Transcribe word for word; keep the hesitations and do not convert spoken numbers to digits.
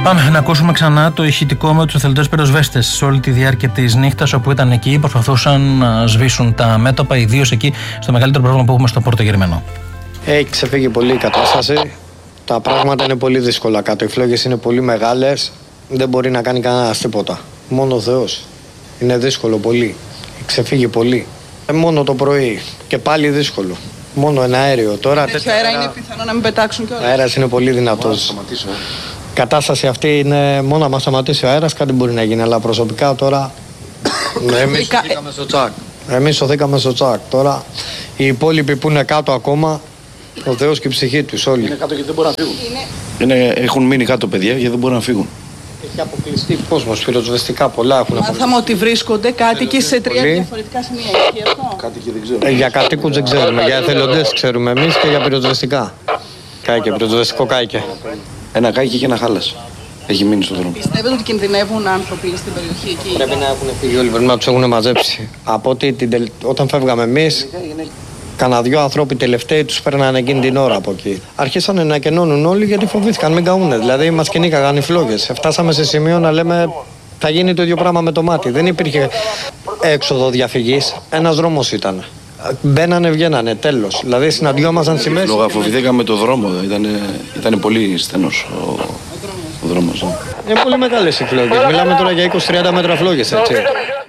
Πάμε να ακούσουμε ξανά το ηχητικό με τους εθελοντές πυροσβέστες σε όλη τη διάρκεια της νύχτας, όπου ήταν εκεί, προσπαθούσαν να σβήσουν τα μέτωπα, ιδίως εκεί στο μεγαλύτερο πρόβλημα που έχουμε στο Πόρτο Γερμένο. Έχει ξεφύγει πολύ η κατάσταση. Τα πράγματα είναι πολύ δύσκολα κάτω. Οι φλόγες είναι πολύ μεγάλες. Δεν μπορεί να κάνει κανένας τίποτα. Μόνο ο Θεός. Είναι δύσκολο πολύ. Ξεφύγει πολύ. Ε, μόνο το πρωί. Και πάλι δύσκολο. Μόνο ένα αέριο. Τώρα τέτοιο αέρα είναι πιθανό να μην πετάξουν κιόλας. Ο αέρας είναι πολύ δυνατός. Η κατάσταση αυτή είναι μόνο να μας σταματήσει ο αέρας, κάτι μπορεί να γίνει. Αλλά προσωπικά τώρα. Εμείς σωθήκαμε στο τσάκ. Εμείς σωθήκαμε στο τσάκ. Τώρα οι υπόλοιποι που είναι κάτω ακόμα, ο Θεός και η ψυχή τους όλοι. Είναι κάτω γιατί δεν μπορούν να φύγουν. Είναι... Είναι... Έχουν μείνει κάτω παιδιά γιατί δεν μπορούν να φύγουν. Έχει αποκλειστεί κόσμος, πυροσβεστικά πολλά έχουν. Μάθαμε ότι βρίσκονται κάτοικοι σε τρία διαφορετικά σημεία. Ισχύει αυτό? Κάτοικοι δεν ξέρουμε. Ε, για κατοίκους δεν ξέρουμε. Για εθελοντές ξέρουμε εμείς και για πυροσβεστικά. Κάηκε, πυροσβεστικό κάηκε. Ένα κάηκε και ένα χάλασε. Έχει μείνει στον δρόμο. Πιστεύετε ότι κινδυνεύουν άνθρωποι στην περιοχή εκεί? Πρέπει να έχουν φύγει όλοι, πρέπει να τους έχουν μαζέψει. Από ότι την, όταν φεύγαμε εμείς, κανένα δυο άνθρωποι τελευταίοι τους παίρνανε εκείνη την ώρα από εκεί. Αρχίσανε να κενώνουν όλοι γιατί φοβήθηκαν, μην καούνε. Δηλαδή μας κυνήγαγαν οι φλόγες. Φτάσαμε σε σημείο να λέμε θα γίνει το ίδιο πράγμα με το μάτι. Δεν υπήρχε έξοδο διαφυγής. Ένας δρόμος ήταν. Μπαίνανε, βγαίνανε, τέλος. Δηλαδή συναντιόμασταν στη μέση. Φοβηθήκαμε το δρόμο. Ήταν, ήταν πολύ στενός ο, ο δρόμος. Είναι πολύ μεγάλες οι φλόγες. Μιλάμε τώρα για είκοσι με τριάντα μέτρα φλόγες, έτσι.